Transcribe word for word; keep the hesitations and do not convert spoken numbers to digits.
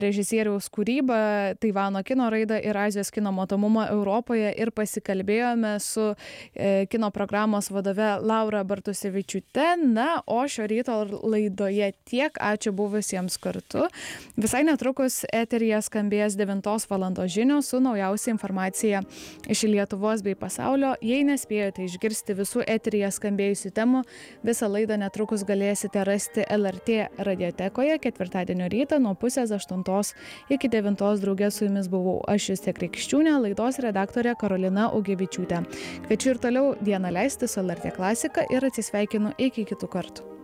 režisieriaus kūrybą, Taivano kino raidą ir Azijos kino matomumą Europoje ir pasikalbėjome su e, kino programos vadove Laura Bartusevičiūte. Na, o šio ryto laidoje tiek. Ačiū buvusiems kartu. Visai netrukus eteryje skambės devintos valandos žinios su naujausia informacija iš Lietuvos bei pasaulio. Jei nespėjote išgirsti visų eteryje skambėjusių temų, visą laidą netrukus galėsite rasti L R T radiotekoje ketvirtadienio rytą nuo pusės aštuntos iki devintos. Drauge su jumis buvau aš, Justė Krikščiūnė, laidos redaktorė Karolina Ugevičiūtė. Kviečiu ir toliau dieną leisti su L R T klasika ir atsisveikinu iki kitų kartų.